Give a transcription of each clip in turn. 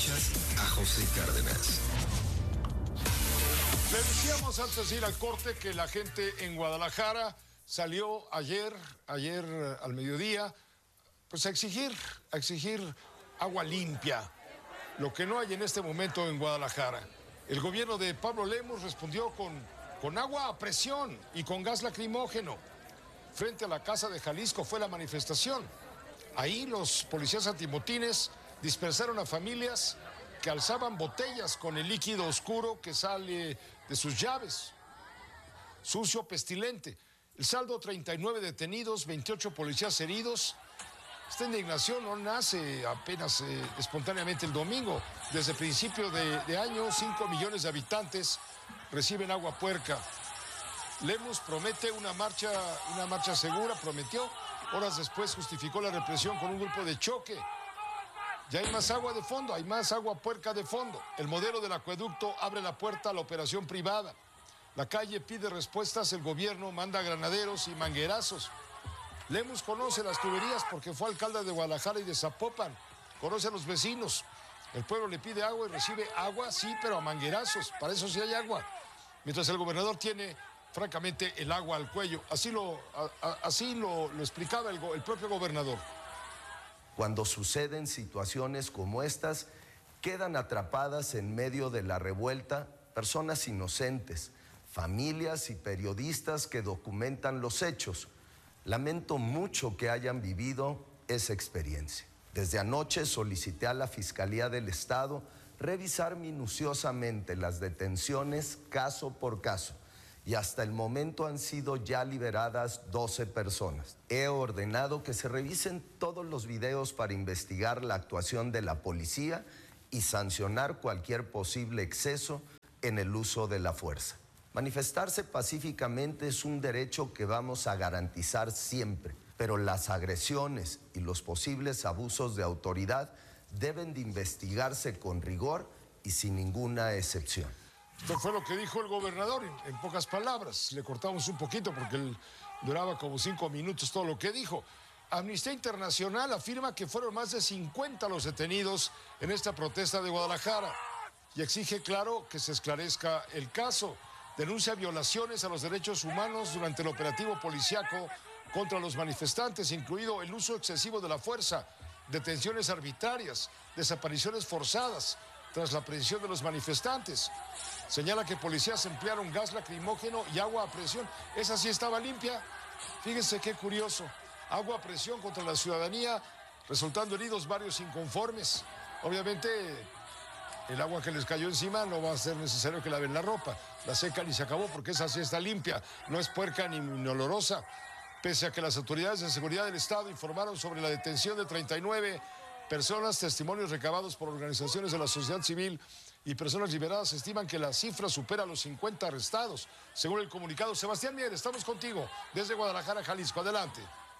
Escuchas a José Cárdenas. Le decíamos antes de ir al corte que la gente en Guadalajara salió ayer al mediodía, pues a exigir agua limpia, lo que no hay en este momento en Guadalajara. El gobierno de Pablo Lemus respondió con agua a presión y con gas lacrimógeno. Frente a la Casa de Jalisco fue la manifestación. Ahí los policías antimotines dispersaron a familias que alzaban botellas con el líquido oscuro que sale de sus llaves. Sucio, pestilente. El saldo: 39 detenidos, 28 policías heridos. Esta indignación no nace apenas espontáneamente el domingo. Desde principio de año, 5 millones de habitantes reciben agua puerca. Lemus promete una marcha segura, prometió. Horas después justificó la represión con un grupo de choque. Ya hay más agua de fondo, hay más agua puerca de fondo. El modelo del acueducto abre la puerta a la operación privada. La calle pide respuestas, el gobierno manda granaderos y manguerazos. Lemus conoce las tuberías porque fue alcalde de Guadalajara y de Zapopan. Conoce a los vecinos. El pueblo le pide agua y recibe agua, sí, pero a manguerazos. Para eso sí hay agua. Mientras el gobernador tiene, francamente, el agua al cuello. Así lo explicaba el propio gobernador. Cuando suceden situaciones como estas, quedan atrapadas en medio de la revuelta personas inocentes, familias y periodistas que documentan los hechos. Lamento mucho que hayan vivido esa experiencia. Desde anoche solicité a la Fiscalía del Estado revisar minuciosamente las detenciones caso por caso. Y hasta el momento han sido ya liberadas 12 personas. He ordenado que se revisen todos los videos para investigar la actuación de la policía y sancionar cualquier posible exceso en el uso de la fuerza. Manifestarse pacíficamente es un derecho que vamos a garantizar siempre, pero las agresiones y los posibles abusos de autoridad deben de investigarse con rigor y sin ninguna excepción. Esto fue lo que dijo el gobernador, en pocas palabras. Le cortamos un poquito porque él duraba como 5 minutos todo lo que dijo. Amnistía Internacional afirma que fueron más de 50 los detenidos en esta protesta de Guadalajara y exige, claro, que se esclarezca el caso. Denuncia violaciones a los derechos humanos durante el operativo policíaco contra los manifestantes, incluido el uso excesivo de la fuerza, detenciones arbitrarias, desapariciones forzadas tras la aprehensión de los manifestantes. Señala que policías emplearon gas lacrimógeno y agua a presión. Esa sí estaba limpia. Fíjense qué curioso. Agua a presión contra la ciudadanía, resultando heridos varios inconformes. Obviamente, el agua que les cayó encima no va a ser necesario que laven la ropa. La secan y se acabó porque esa sí está limpia. No es puerca ni olorosa. Pese a que las autoridades de seguridad del Estado informaron sobre la detención de 39 personas, testimonios recabados por organizaciones de la sociedad civil y personas liberadas estiman que la cifra supera los 50 arrestados. Según el comunicado, Sebastián Mier, estamos contigo desde Guadalajara, Jalisco. Adelante.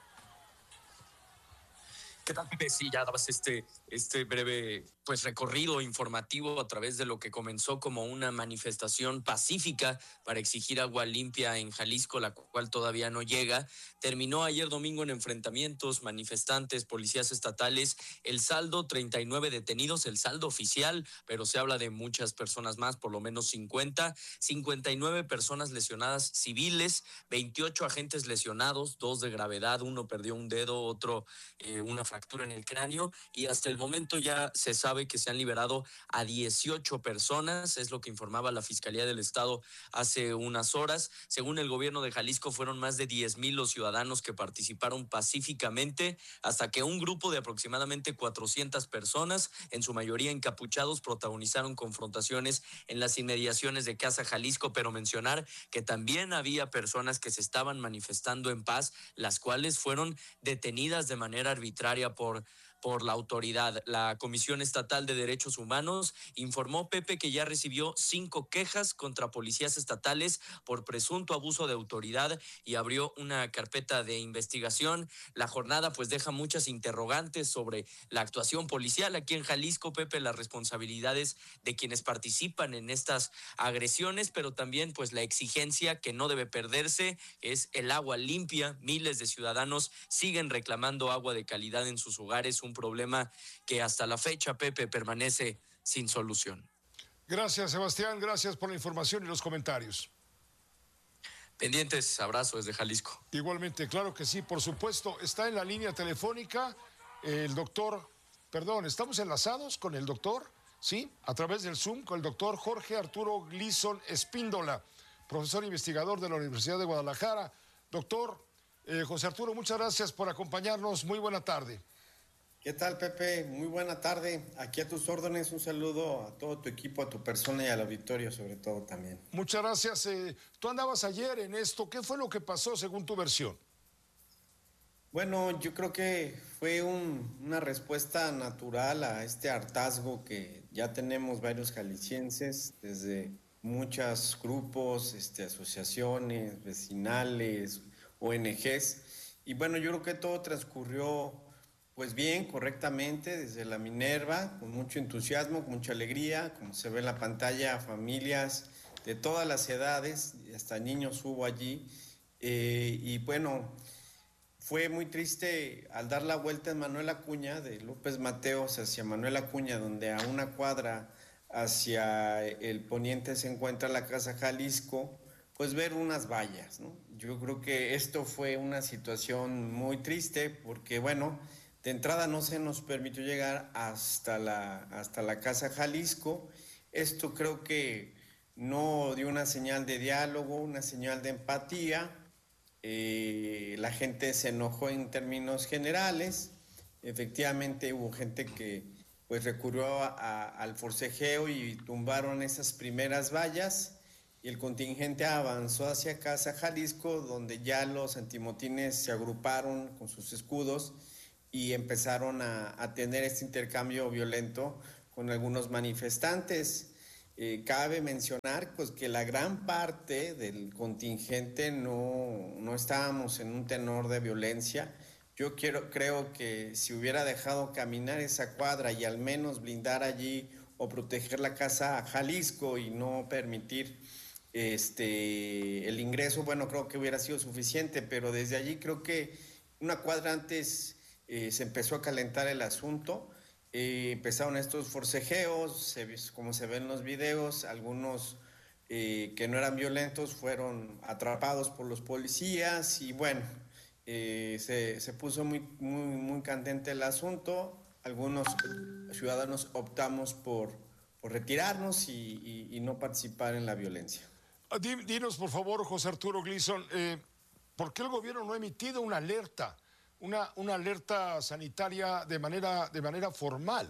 ¿Qué tal, Pepe? Sí, ya dabas este breve recorrido informativo a través de lo que comenzó como una manifestación pacífica para exigir agua limpia en Jalisco, la cual todavía no llega. Terminó ayer domingo en enfrentamientos, manifestantes, policías estatales. El saldo: 39 detenidos, el saldo oficial, pero se habla de muchas personas más, por lo menos 50. 59 personas lesionadas civiles, 28 agentes lesionados, 2 de gravedad, uno perdió un dedo, otro una fractura en el cráneo, y hasta el momento ya se sabe que se han liberado a 18 personas, es lo que informaba la Fiscalía del Estado hace unas horas. Según el gobierno de Jalisco, fueron más de 10,000 los ciudadanos que participaron pacíficamente hasta que un grupo de aproximadamente 400 personas, en su mayoría encapuchados, protagonizaron confrontaciones en las inmediaciones de Casa Jalisco, pero mencionar que también había personas que se estaban manifestando en paz, las cuales fueron detenidas de manera arbitraria por la autoridad. La Comisión Estatal de Derechos Humanos informó, Pepe, que ya recibió 5 quejas contra policías estatales por presunto abuso de autoridad y abrió una carpeta de investigación. La jornada deja muchas interrogantes sobre la actuación policial aquí en Jalisco, Pepe, las responsabilidades de quienes participan en estas agresiones, pero también la exigencia que no debe perderse es el agua limpia. Miles de ciudadanos siguen reclamando agua de calidad en sus hogares, un problema que hasta la fecha, Pepe, permanece sin solución. Gracias, Sebastián, gracias por la información y los comentarios. Pendientes, abrazo desde Jalisco. Igualmente, claro que sí, por supuesto. Está en la línea telefónica el doctor, estamos enlazados con el doctor, sí, a través del Zoom, con el doctor Jorge Arturo Gleason Espíndola, profesor investigador de la Universidad de Guadalajara. Doctor José Arturo, muchas gracias por acompañarnos. Muy buena tarde. ¿Qué tal, Pepe? Muy buena tarde. Aquí a tus órdenes, un saludo a todo tu equipo, a tu persona y al auditorio sobre todo también. Muchas gracias. Tú andabas ayer en esto. ¿Qué fue lo que pasó según tu versión? Bueno, yo creo que fue una respuesta natural a este hartazgo que ya tenemos varios jaliscienses, desde muchos grupos, asociaciones, vecinales, ONGs. Y bueno, yo creo que todo transcurrió pues bien, correctamente, desde la Minerva, con mucho entusiasmo, con mucha alegría, como se ve en la pantalla, familias de todas las edades, hasta niños hubo allí, y bueno, fue muy triste al dar la vuelta en Manuel Acuña, de López Mateos hacia Manuel Acuña, donde a una cuadra hacia el poniente se encuentra la Casa Jalisco, pues ver unas vallas, ¿no? Yo creo que esto fue una situación muy triste porque, bueno, de entrada no se nos permitió llegar hasta la Casa Jalisco. Esto creo que no dio una señal de diálogo, una señal de empatía. La gente se enojó en términos generales. Efectivamente hubo gente que pues recurrió al forcejeo y tumbaron esas primeras vallas. Y el contingente avanzó hacia Casa Jalisco, donde ya los antimotines se agruparon con sus escudos y empezaron a tener este intercambio violento con algunos manifestantes. Cabe mencionar pues, que la gran parte del contingente no estábamos en un tenor de violencia. Yo creo que si hubiera dejado caminar esa cuadra y al menos blindar allí o proteger la Casa Jalisco y no permitir el ingreso, bueno, creo que hubiera sido suficiente, pero desde allí creo que una cuadra antes se empezó a calentar el asunto, empezaron estos forcejeos, como se ven en los videos, algunos que no eran violentos fueron atrapados por los policías y bueno, se puso muy candente el asunto. Algunos ciudadanos optamos por retirarnos y no participar en la violencia. Dinos, por favor, José Arturo Gleason, ¿por qué el gobierno no ha emitido una alerta? Una alerta sanitaria de manera formal.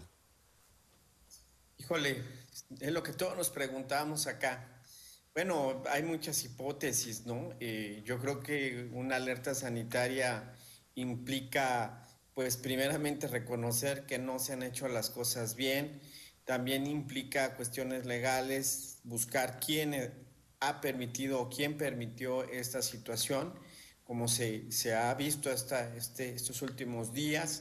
Híjole, es lo que todos nos preguntamos acá. Bueno, hay muchas hipótesis, ¿no? Yo creo que una alerta sanitaria implica, pues, primeramente reconocer que no se han hecho las cosas bien. También implica cuestiones legales, buscar quién ha permitido o quién permitió esta situación. Como se ha visto estos últimos días,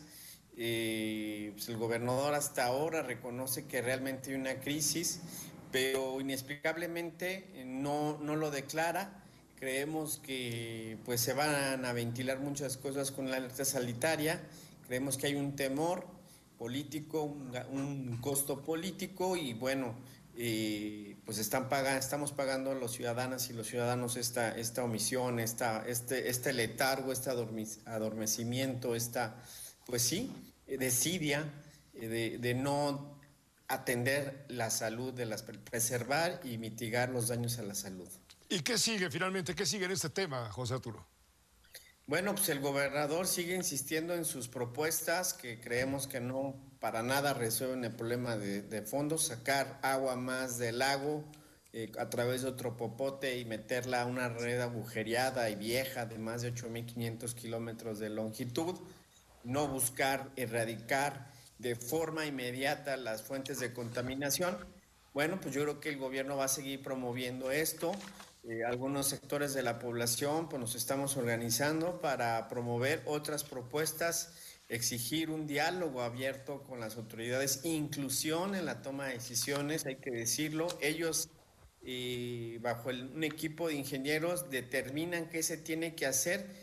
pues el gobernador hasta ahora reconoce que realmente hay una crisis, pero inexplicablemente no lo declara. Creemos que pues, se van a ventilar muchas cosas con la alerta sanitaria. Creemos que hay un temor político, un costo político y bueno, pues estamos pagando a los ciudadanas y los ciudadanos esta omisión, este letargo, este adormecimiento, pues sí, desidia de no atender la salud, preservar y mitigar los daños a la salud. ¿Y qué sigue finalmente? ¿Qué sigue en este tema, José Arturo? Bueno, pues el gobernador sigue insistiendo en sus propuestas que creemos que no para nada resuelven el problema de fondo, sacar agua más del lago a través de otro popote y meterla a una red agujereada y vieja de más de 8,500 kilómetros de longitud, no buscar erradicar de forma inmediata las fuentes de contaminación. Bueno, pues yo creo que el gobierno va a seguir promoviendo esto. Algunos sectores de la población pues nos estamos organizando para promover otras propuestas, exigir un diálogo abierto con las autoridades, inclusión en la toma de decisiones, hay que decirlo. Ellos, bajo un equipo de ingenieros, determinan qué se tiene que hacer,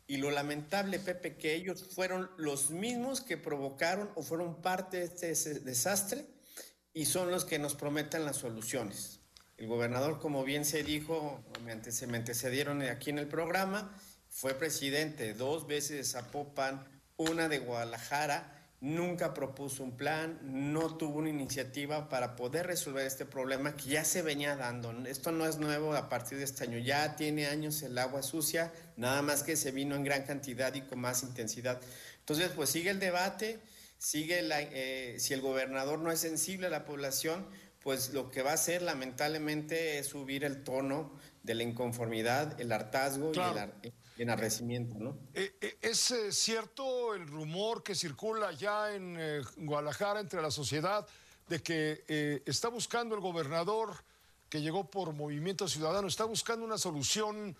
Y lo lamentable, Pepe, que ellos fueron los mismos que provocaron o fueron parte de este desastre y son los que nos prometen las soluciones. El gobernador, como bien se dijo, se me antecedieron aquí en el programa, fue presidente 2 veces de Zapopan, una de Guadalajara, nunca propuso un plan, no tuvo una iniciativa para poder resolver este problema que ya se venía dando. Esto no es nuevo a partir de este año, ya tiene años el agua sucia, nada más que se vino en gran cantidad y con más intensidad. Entonces, pues sigue el debate, si el gobernador no es sensible a la población, pues lo que va a hacer lamentablemente es subir el tono de la inconformidad, el hartazgo Claro. y el enardecimiento, ¿no? ¿Es cierto el rumor que circula ya en Guadalajara entre la sociedad de que está buscando el gobernador que llegó por Movimiento Ciudadano, está buscando una solución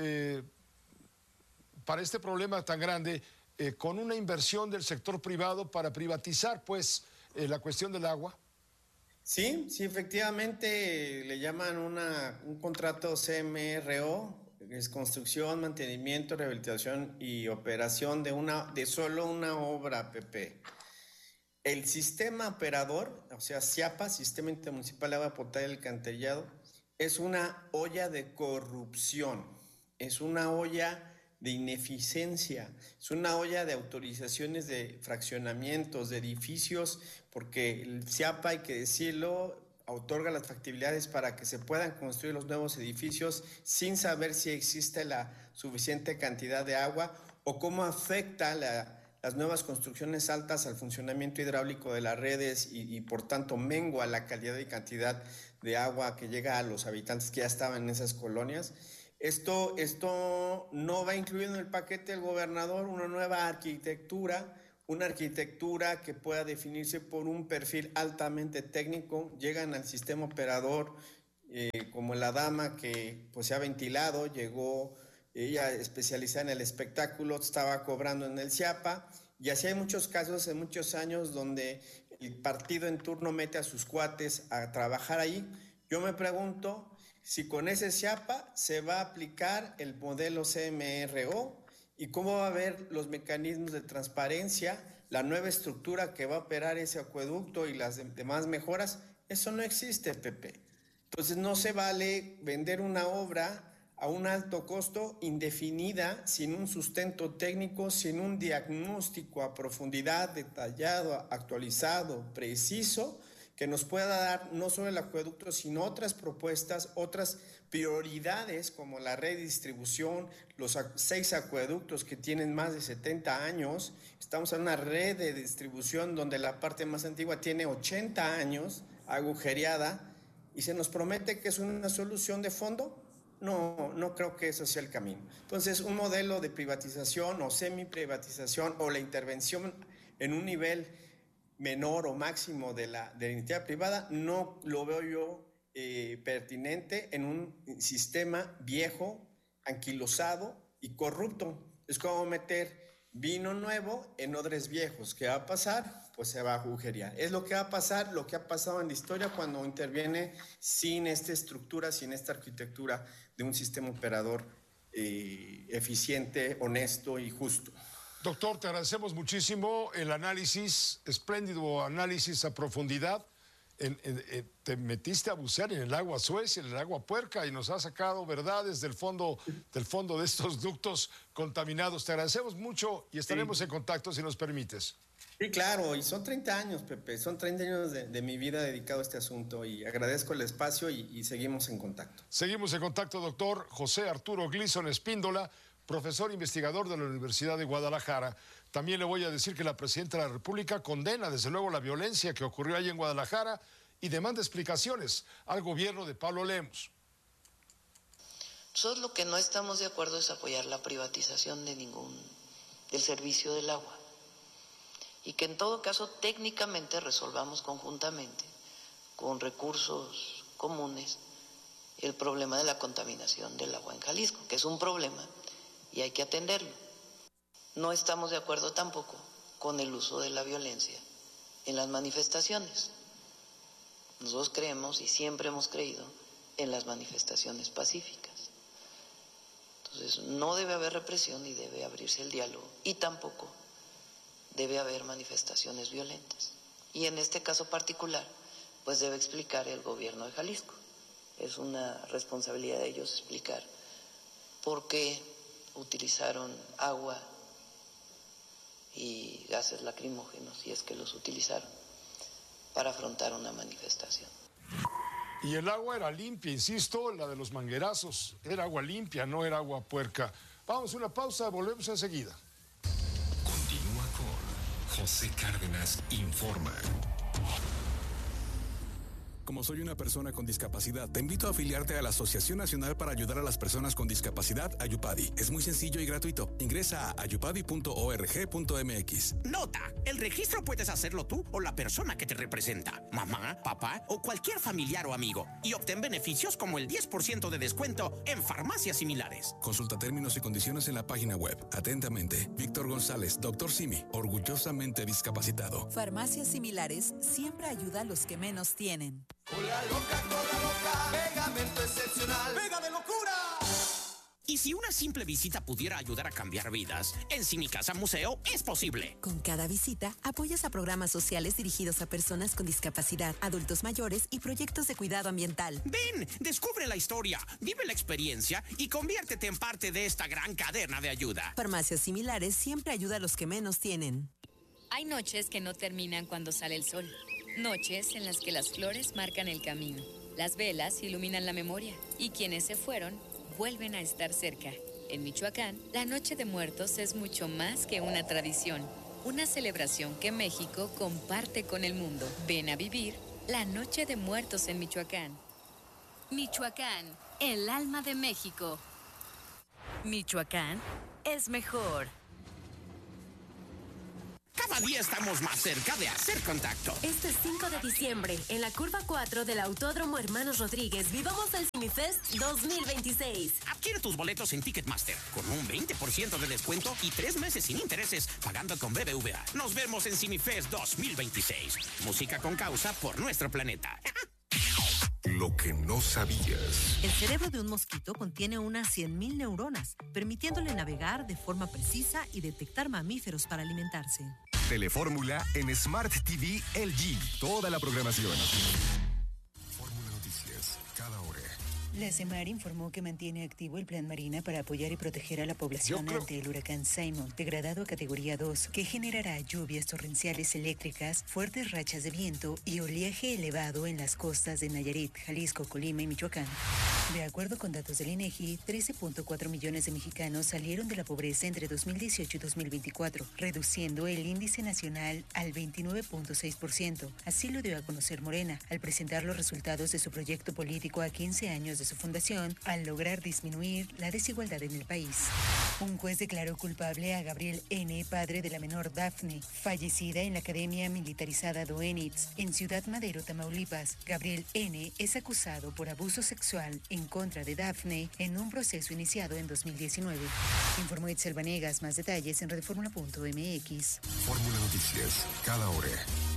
para este problema tan grande con una inversión del sector privado para privatizar, pues, la cuestión del agua? Sí, efectivamente le llaman un contrato CMRO, es construcción, mantenimiento, rehabilitación y operación de solo una obra, Pepe. El sistema operador, o sea, SIAPA, Sistema Intermunicipal de Agua Potable y Alcantarillado, es una olla de corrupción, es una olla de ineficiencia, es una olla de autorizaciones de fraccionamientos, de edificios, porque el SIAPA, hay que decirlo, otorga las factibilidades para que se puedan construir los nuevos edificios sin saber si existe la suficiente cantidad de agua o cómo afecta las nuevas construcciones altas al funcionamiento hidráulico de las redes y por tanto mengua la calidad y cantidad de agua que llega a los habitantes que ya estaban en esas colonias. Esto no va incluido en el paquete del gobernador una nueva arquitectura, una arquitectura que pueda definirse por un perfil altamente técnico. Llegan al sistema operador como la dama que pues se ha ventilado, llegó ella especializada en el espectáculo, estaba cobrando en el SIAPA, y así hay muchos casos en muchos años donde el partido en turno mete a sus cuates a trabajar ahí. Yo me pregunto si con ese SIAPA se va a aplicar el modelo CMRO y cómo va a haber los mecanismos de transparencia, la nueva estructura que va a operar ese acueducto y las demás mejoras. Eso no existe, Pepe. Entonces no se vale vender una obra a un alto costo indefinida, sin un sustento técnico, sin un diagnóstico a profundidad, detallado, actualizado, preciso, que nos pueda dar no solo el acueducto, sino otras propuestas, otras prioridades como la red de distribución, los 6 acueductos que tienen más de 70 años. Estamos en una red de distribución donde la parte más antigua tiene 80 años, agujereada, y se nos promete que es una solución de fondo. No creo que eso sea el camino. Entonces, un modelo de privatización o semi-privatización o la intervención en un nivel menor o máximo de la iniciativa privada, no lo veo yo pertinente en un sistema viejo, anquilosado y corrupto. Es como meter vino nuevo en odres viejos. ¿Qué va a pasar? Pues se va a agujerear. Es lo que va a pasar, lo que ha pasado en la historia cuando interviene sin esta estructura, sin esta arquitectura de un sistema operador eficiente, honesto y justo. Doctor, te agradecemos muchísimo el análisis, espléndido análisis a profundidad. Te metiste a bucear en el agua sucia, en el agua puerca, y nos has sacado verdades del fondo de estos ductos contaminados. Te agradecemos mucho y estaremos en contacto si nos permites. Sí, claro, y son 30 años, Pepe, son 30 años de mi vida dedicado a este asunto, y agradezco el espacio y seguimos en contacto. Seguimos en contacto, doctor José Arturo Gleason Espíndola, profesor investigador de la Universidad de Guadalajara. También le voy a decir que la presidenta de la República condena desde luego la violencia que ocurrió allí en Guadalajara y demanda explicaciones al gobierno de Pablo Lemos. Nosotros lo que no estamos de acuerdo es apoyar la privatización del servicio del agua, y que en todo caso técnicamente resolvamos conjuntamente con recursos comunes el problema de la contaminación del agua en Jalisco, que es un problema y hay que atenderlo. No estamos de acuerdo tampoco con el uso de la violencia en las manifestaciones. Nosotros creemos y siempre hemos creído en las manifestaciones pacíficas. Entonces, Entonces, no debe haber represión y debe abrirse el diálogo. Y tampoco debe haber manifestaciones violentas. Y en este caso particular, pues debe explicar el gobierno de Jalisco. Es una responsabilidad de ellos explicar por qué utilizaron agua y gases lacrimógenos, si es que los utilizaron, para afrontar una manifestación. Y el agua era limpia, insisto, la de los manguerazos. Era agua limpia, no era agua puerca. Vamos a una pausa, volvemos enseguida. Continúa con José Cárdenas Informa. Como soy una persona con discapacidad, te invito a afiliarte a la Asociación Nacional para Ayudar a las Personas con Discapacidad, Ayupadi. Es muy sencillo y gratuito. Ingresa a ayupadi.org.mx. Nota: el registro puedes hacerlo tú o la persona que te representa, mamá, papá o cualquier familiar o amigo, y obtén beneficios como el 10% de descuento en farmacias similares. Consulta términos y condiciones en la página web. Atentamente, Víctor González, Dr. Simi, orgullosamente discapacitado. Farmacias similares siempre ayuda a los que menos tienen. Cola loca, pegamento excepcional, pega de locura. Y si una simple visita pudiera ayudar a cambiar vidas, en Cinicasa Museo es posible. Con cada visita, apoyas a programas sociales dirigidos a personas con discapacidad, adultos mayores y proyectos de cuidado ambiental. Ven, descubre la historia, vive la experiencia y conviértete en parte de esta gran cadena de ayuda. Farmacias similares siempre ayuda a los que menos tienen. Hay noches que no terminan cuando sale el sol. Noches en las que las flores marcan el camino, las velas iluminan la memoria y quienes se fueron vuelven a estar cerca. En Michoacán, la Noche de Muertos es mucho más que una tradición, una celebración que México comparte con el mundo. Ven a vivir la Noche de Muertos en Michoacán. Michoacán, el alma de México. Michoacán es mejor. Cada día estamos más cerca de hacer contacto. Este 5 de diciembre, en la curva 4 del Autódromo Hermanos Rodríguez, vivamos el CineFest 2026. Adquiere tus boletos en Ticketmaster con un 20% de descuento y 3 meses sin intereses pagando con BBVA. Nos vemos en CineFest 2026. Música con causa por nuestro planeta. Lo que no sabías. El cerebro de un mosquito contiene unas 100.000 neuronas, permitiéndole navegar de forma precisa y detectar mamíferos para alimentarse. Telefórmula en Smart TV LG. Toda la programación. Fórmula Noticias, cada hora. La CEMAR informó que mantiene activo el Plan Marina para apoyar y proteger a la población ante el huracán Simon, degradado a categoría 2, que generará lluvias torrenciales eléctricas, fuertes rachas de viento y oleaje elevado en las costas de Nayarit, Jalisco, Colima y Michoacán. De acuerdo con datos del INEGI, 13.4 millones de mexicanos salieron de la pobreza entre 2018 y 2024, reduciendo el índice nacional al 29.6%. Así lo dio a conocer Morena, al presentar los resultados de su proyecto político a 15 años de su fundación, al lograr disminuir la desigualdad en el país. Un juez declaró culpable a Gabriel N., padre de la menor Dafne, fallecida en la Academia Militarizada Doenitz, en Ciudad Madero, Tamaulipas. Gabriel N. es acusado por abuso sexual en contra de Dafne en un proceso iniciado en 2019. Informó Itzel Vanegas. Más detalles en redformula.mx. Fórmula Noticias, cada hora.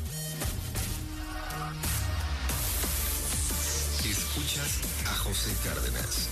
Escuchas a José Cárdenas.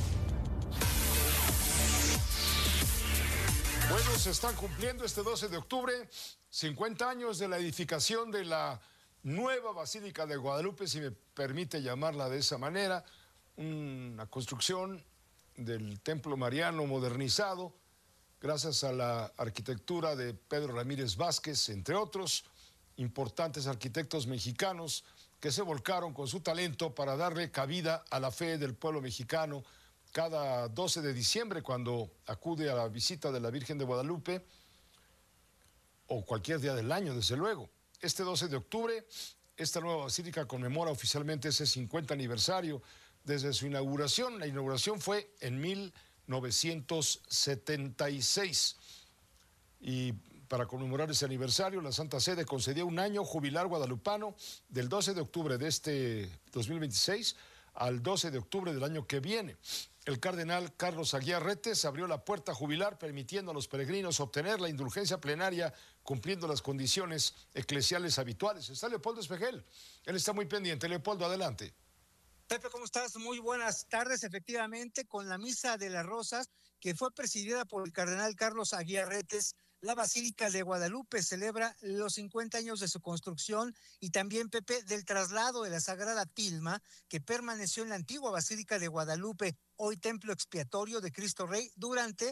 Bueno, se están cumpliendo este 12 de octubre 50 años de la edificación de la nueva Basílica de Guadalupe, si me permite llamarla de esa manera, una construcción del Templo Mariano modernizado, gracias a la arquitectura de Pedro Ramírez Vázquez, entre otros importantes arquitectos mexicanos que se volcaron con su talento para darle cabida a la fe del pueblo mexicano cada 12 de diciembre, cuando acude a la visita de la Virgen de Guadalupe, o cualquier día del año, desde luego. Este 12 de octubre, esta nueva basílica conmemora oficialmente ese 50 aniversario desde su inauguración. La inauguración fue en 1976. Y para conmemorar ese aniversario, la Santa Sede concedió un año jubilar guadalupano del 12 de octubre de este 2026 al 12 de octubre del año que viene. El cardenal Carlos Aguiar Retes abrió la puerta jubilar, permitiendo a los peregrinos obtener la indulgencia plenaria, cumpliendo las condiciones eclesiales habituales. Está Leopoldo Espejel, él está muy pendiente. Leopoldo, adelante. Pepe, ¿cómo estás? Muy buenas tardes. Efectivamente, con la Misa de las Rosas que fue presidida por el cardenal Carlos Aguiarretes, la Basílica de Guadalupe celebra los 50 años de su construcción y también, Pepe, del traslado de la Sagrada Tilma, que permaneció en la antigua Basílica de Guadalupe, hoy templo expiatorio de Cristo Rey, durante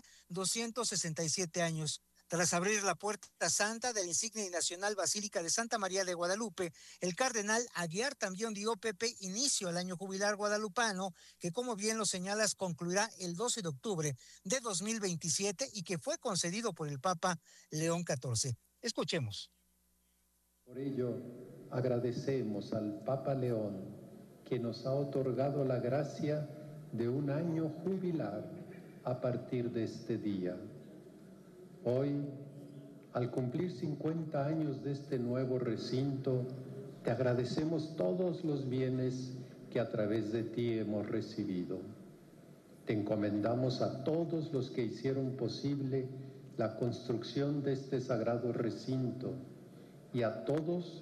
267 años. Tras abrir la puerta santa de la insignia y nacional Basílica de Santa María de Guadalupe, el cardenal Aguiar también dio, Pepe, inicio al año jubilar guadalupano, que, como bien lo señalas, concluirá el 12 de octubre de 2027 y que fue concedido por el Papa León XIV. Escuchemos. Por ello, agradecemos al Papa León, que nos ha otorgado la gracia de un año jubilar a partir de este día. Hoy, al cumplir 50 años de este nuevo recinto, te agradecemos todos los bienes que a través de ti hemos recibido. Te encomendamos a todos los que hicieron posible la construcción de este sagrado recinto y a todos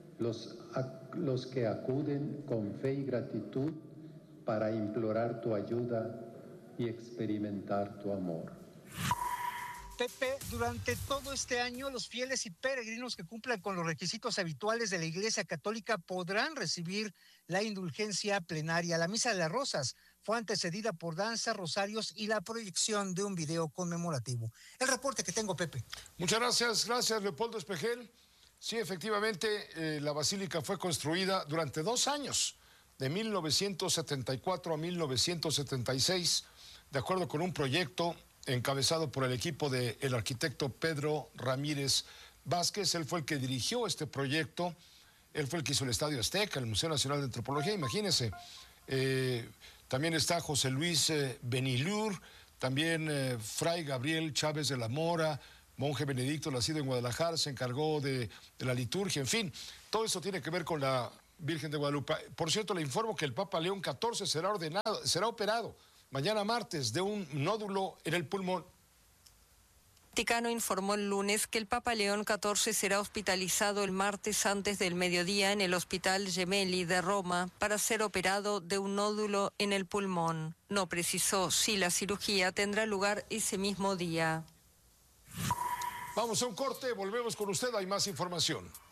los que acuden con fe y gratitud para implorar tu ayuda y experimentar tu amor. Pepe, durante todo este año, los fieles y peregrinos que cumplan con los requisitos habituales de la Iglesia Católica podrán recibir la indulgencia plenaria. La Misa de las Rosas fue antecedida por danza, rosarios y la proyección de un video conmemorativo. El reporte que tengo, Pepe. Muchas gracias, Leopoldo Espejel. Sí, efectivamente, la basílica fue construida durante 2 años, de 1974 a 1976, de acuerdo con un proyecto encabezado por el equipo del arquitecto Pedro Ramírez Vázquez. Él fue el que dirigió este proyecto, él fue el que hizo el Estadio Azteca, el Museo Nacional de Antropología, imagínense. También está José Luis Benilur, también Fray Gabriel Chávez de la Mora, monje benedicto nacido en Guadalajara, se encargó de la liturgia, en fin, todo eso tiene que ver con la Virgen de Guadalupe. Por cierto, le informo que el Papa León XIV será operado mañana martes de un nódulo en el pulmón. El Vaticano informó el lunes que el Papa León XIV será hospitalizado el martes antes del mediodía en el Hospital Gemelli de Roma para ser operado de un nódulo en el pulmón. No precisó si la cirugía tendrá lugar ese mismo día. Vamos a un corte, volvemos con usted, hay más información.